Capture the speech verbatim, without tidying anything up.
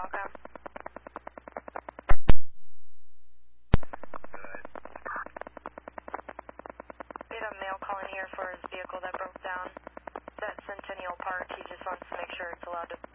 Falcom. Good. We had a male calling here for his vehicle that broke down. It's at Centennial Park. He just wants to make sure it's allowed to